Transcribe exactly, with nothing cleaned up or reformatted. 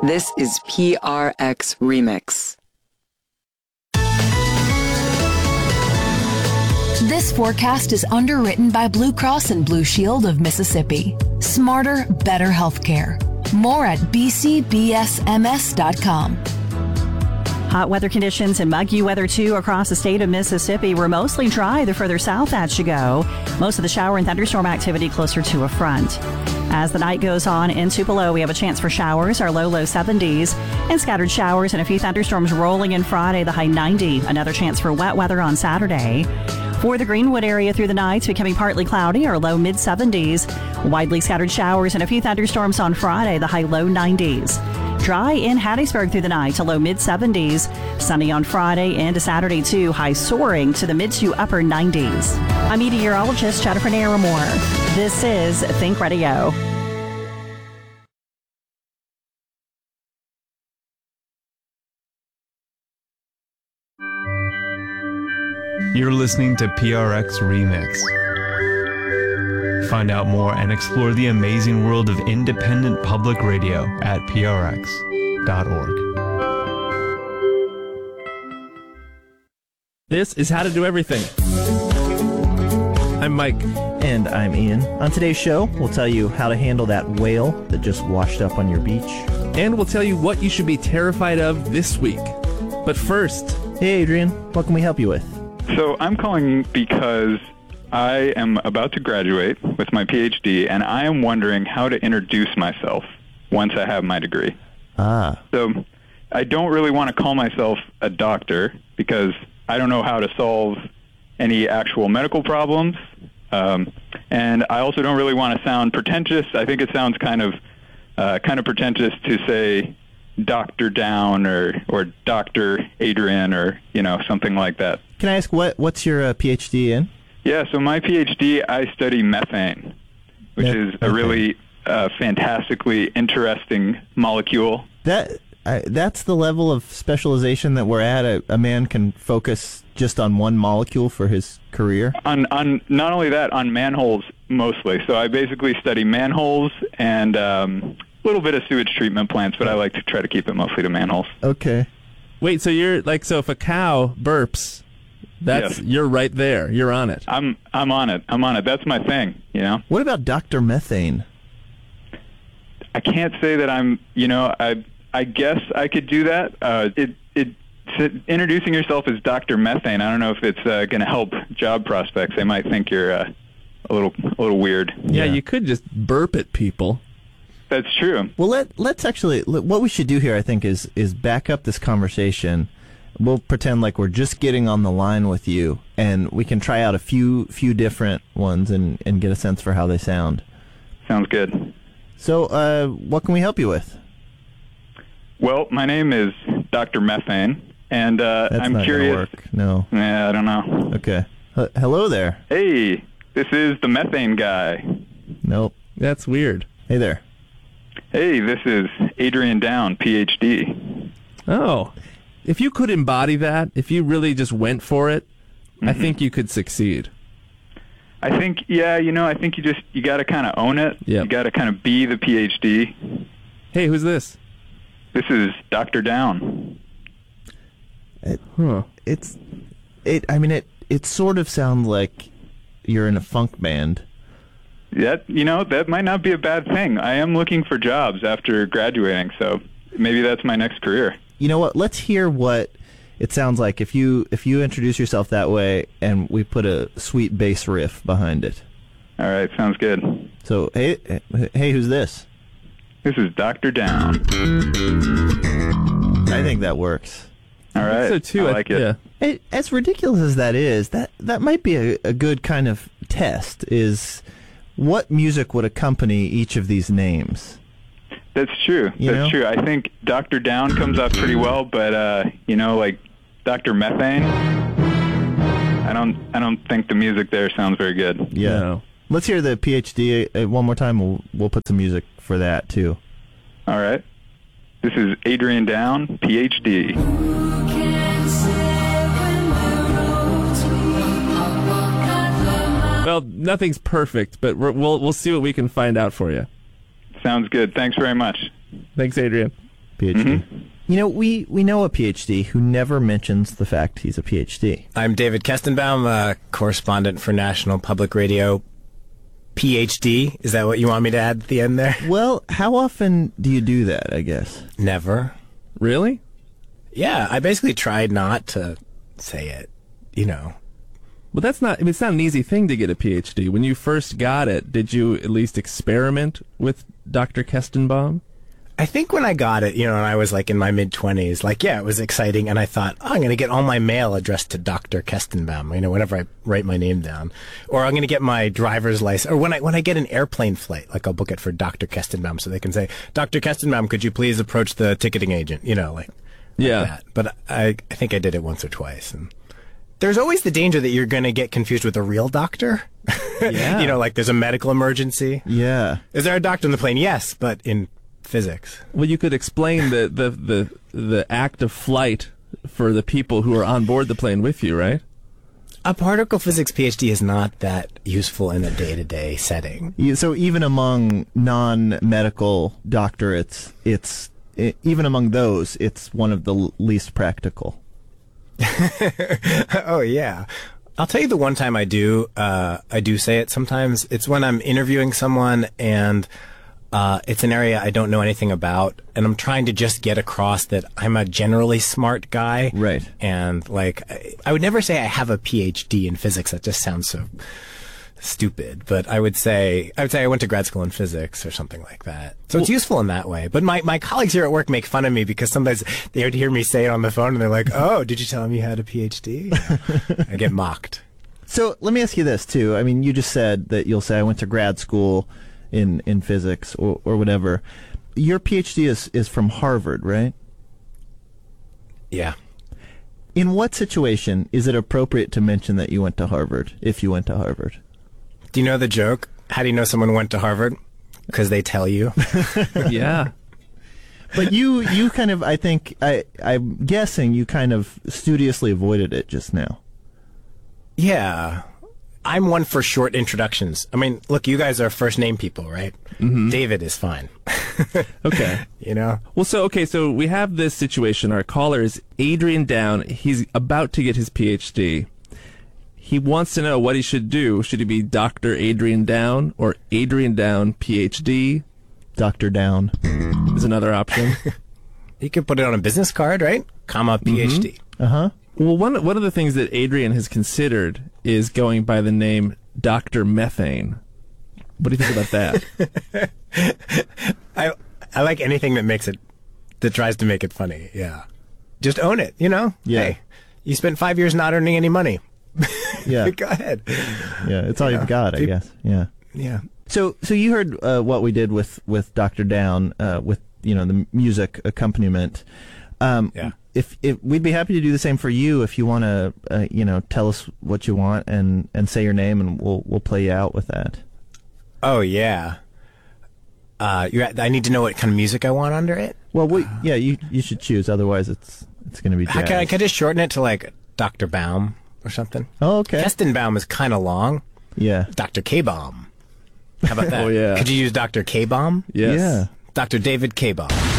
This is P R X Remix. This forecast is underwritten by Blue Cross and Blue Shield of Mississippi. Smarter, better healthcare. More at b c b s m s dot com. Hot weather conditions and muggy weather, too, across the state of Mississippi. We're mostly dry the further south that you go. Most of the shower and thunderstorm activity closer to a front. As the night goes on in Tupelo, we have a chance for showers, our low, low seventies, and scattered showers and a few thunderstorms rolling in Friday, the high ninety. Another chance for wet weather on Saturday. For the Greenwood area through the night, becoming partly cloudy, our low mid seventies. Widely scattered showers and a few thunderstorms on Friday, the high low nineties. Dry in Hattiesburg through the night to low mid seventies. Sunny on Friday into Saturday, too. High soaring to the mid to upper nineties. I'm meteorologist Jennifer Naramore. This is Think Radio. You're listening to P R X Remix. Find out more and explore the amazing world of independent public radio at p r x dot org. This is How to Do Everything. I'm Mike. And I'm Ian. On today's show, we'll tell you how to handle that whale that just washed up on your beach. And we'll tell you what you should be terrified of this week. But first... Hey, Adrian. What can we help you with? So I'm calling because I am about to graduate with my P H D, and I am wondering how to introduce myself once I have my degree. Ah. So I don't really want to call myself a doctor because I don't know how to solve any actual medical problems. Um, and I also don't really want to sound pretentious. I think it sounds kind of uh, kind of pretentious to say Doctor Down or, or Doctor Adrian or, you know, something like that. Can I ask, what what's your uh, P H D in? Yeah, so my P H D, I study methane, which Meth- is a really uh, fantastically interesting molecule. That I, that's the level of specialization that we're at. A, a man can focus just on one molecule for his career. On on not only that, on manholes mostly. So I basically study manholes and um, a little bit of sewage treatment plants, but I like to try to keep it mostly to manholes. Okay. Wait, so you're like, so if a cow burps, that's Yes. you're right there. You're on it. I'm I'm on it. I'm on it. That's my thing, you know? What about Doctor Methane? I can't say that I'm, you know, I I guess I could do that. Uh, it it introducing yourself as Doctor Methane, I don't know if it's uh, going to help job prospects. They might think you're uh, a little a little weird. Yeah, you could just burp at people. That's true. Well, let let's actually what we should do here, I think, is is back up this conversation. We'll pretend like we're just getting on the line with you, and we can try out a few few different ones and, and get a sense for how they sound. Sounds good. So, uh, what can we help you with? Well, my name is Doctor Methane, and uh, That's I'm not curious. gonna work. No. Yeah, I don't know. Okay. H- hello there. Hey, this is the methane guy. Nope. That's weird. Hey there. Hey, this is Adrian Down, P H D. Oh, if you could embody that, if you really just went for it, mm-hmm. I think you could succeed. I think, yeah, you know, I think you just, you got to kind of own it. Yep. You got to kind of be the P H D. Hey, who's this? This is Doctor Down. It, Huh. It's, it. I mean, it. It sort of sounds like you're in a funk band. That, you know, that might not be a bad thing. I am looking for jobs after graduating, so maybe that's my next career. You know what? Let's hear what it sounds like if you if you introduce yourself that way, and we put a sweet bass riff behind it. All right, sounds good. So, hey, hey, who's this? This is Doctor Down. I think that works. All right, so too. I like it. Yeah. It, as ridiculous as that is, that that might be a, a good kind of test. Is what music would accompany each of these names? That's true. You That's know? true. I think Doctor Down comes off pretty well, but uh, you know, like Doctor Methane, I don't, I don't think the music there sounds very good. Yeah. No. Let's hear the P H D uh, one more time. We'll we'll put some music for that too. All right. This is Adrian Down, P H D. Well, nothing's perfect, but we're, we'll we'll see what we can find out for you. Sounds good. Thanks very much. Thanks, Adrian. PhD. Mm-hmm. You know, we, we know a PhD who never mentions the fact he's a PhD. I'm David Kestenbaum, a correspondent for National Public Radio. PhD, is that what you want me to add at the end there? Well, how often do you do that, I guess? Never. Really? Yeah, I basically tried not to say it, you know. Well, that's not, I mean, it's not an easy thing to get a PhD. When you first got it, did you at least experiment with Doctor Kestenbaum? I think when I got it, you know, and I was like in my mid-twenties, like, yeah, it was exciting, and I thought, oh, I'm going to get all my mail addressed to Doctor Kestenbaum, you know, whenever I write my name down. Or I'm going to get my driver's license, or when I when I get an airplane flight, like I'll book it for Doctor Kestenbaum, so they can say, Doctor Kestenbaum, could you please approach the ticketing agent, you know, like, like Yeah. that. But I, I think I did it once or twice, and there's always the danger that you're going to get confused with a real doctor. Yeah. You know, like there's a medical emergency. Yeah. Is there a doctor on the plane? Yes, but in physics. Well, you could explain the, the, the, the act of flight for the people who are on board the plane with you, right? A particle physics PhD is not that useful in a day-to-day setting. You- So even among non-medical doctorates, it's i even among those, it's one of the l- least practical. Oh, yeah. I'll tell you the one time I do, uh, I do say it sometimes. It's when I'm interviewing someone and uh, it's an area I don't know anything about, and I'm trying to just get across that I'm a generally smart guy. Right. And, like, I, I would never say I have a PhD in physics. That just sounds so stupid. But I would say, I would say I went to grad school in physics or something like that. So it's useful in that way. But my, my colleagues here at work make fun of me because sometimes they would hear me say it on the phone and they're like, oh, did you tell him you had a PhD? I get mocked. So let me ask you this too. I mean, you just said that you'll say I went to grad school in, in physics or, or whatever. Your PhD is, is from Harvard, right? Yeah. In what situation is it appropriate to mention that you went to Harvard, if you went to Harvard? Do you know the joke? How do you know someone went to Harvard? Because they tell you. Yeah. But you, you kind of, I think, I, I'm guessing you kind of studiously avoided it just now. Yeah. I'm one for short introductions. I mean, look, you guys are first name people, right? Mm-hmm. David is fine. Okay. You know? Well, so, okay, so we have this situation. Our caller is Adrian Down. He's about to get his PhD. He wants to know what he should do. Should he be Doctor Adrian Down or Adrian Down PhD? Doctor Down. Is another option. You could put it on a business card, right? Comma, PhD. Uh-huh. Well, one one of the things that Adrian has considered is going by the name Doctor Methane. What do you think about that? I I like anything that makes it, that tries to make it funny, yeah. Just own it, you know? Yeah. Hey, you spent five years not earning any money. Yeah. Go ahead. Yeah, it's all Yeah. you've got, I Peop- guess. Yeah. Yeah. So, so you heard uh, what we did with with Doctor Down, uh, with you know the music accompaniment. Um, Yeah. If if we'd be happy to do the same for you, if you want to, uh, you know, tell us what you want and, and say your name, and we'll we'll play you out with that. Oh, yeah. Uh, you, I need to know what kind of music I want under it. Well, we, yeah, you you should choose. Otherwise, it's it's going to be. How jazz. can I, can I just shorten it to like Doctor Baum or something? Oh, okay. Kestenbaum is kind of long. Yeah. Doctor K-Baum. How about that? Oh, yeah. Could you use Doctor K-Baum? Yes. Yeah. Doctor David K-Baum.